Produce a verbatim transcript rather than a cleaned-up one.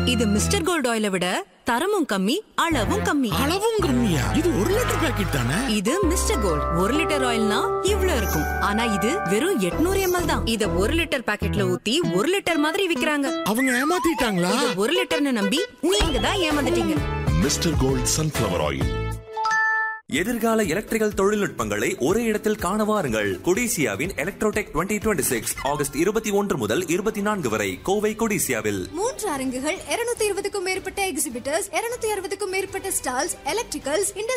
இது mister gold ஆயிலை விட தரமும் கம்மி அளவும் கம்மி. அளவும் கம்மியா? இது ஒரு லிட்டர் பாக்கெட் தானே? இது மிஸ்டர் கோல்ட் ஒரு லிட்டர் ஆயில்னா இவ்ளோ இருக்கும். ஆனா இது வெறும் எட்நூறு எம்எல் தான். இத ஒரு லிட்டர் பாக்கெட்ல ஊத்தி ஒரு லிட்டர் மாதிரி விக்கிறாங்க. அவங்க ஏமாத்திட்டாங்களா? இத ஒரு லிட்டர்னு நம்பி நீங்க தான் ஏமாந்துட்டீங்க. Mister gold sunflower oil. எதிர்கால எலக்ட்ரிக்கல் தொழில்நுட்பங்களை ஒரே இடத்தில் காண வாருங்கள். கொடிசியாவின் Electrotech twenty twenty six August இருபத்தி ஒன்று முதல் இருபத்தி நான்கு வரை கோவை கொடிசியாவில். மூன்று அரங்குகள், இருநூத்தி இருபதுக்கும் மேற்பட்ட எக்ஸிபிட்டர்ஸ், இருநூத்தி அறுபதுக்கும் மேற்பட்ட ஸ்டால்ஸ், எலக்ட்ரிக்கல்ஸ்,